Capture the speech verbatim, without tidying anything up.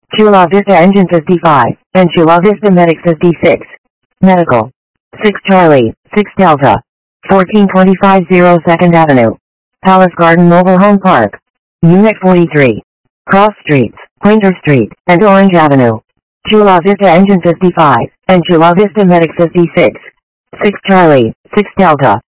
Chula Vista Engine fifty-five, and Chula Vista Medic fifty-six. Medical. six Charlie, six Delta. fourteen twenty-five zero second Avenue. Palace Garden Mobile Home Park. Unit forty-three. Cross Streets, Pointer Street, and Orange Avenue. Chula Vista Engine fifty-five, and Chula Vista Medic fifty-six. six Charlie, six Delta.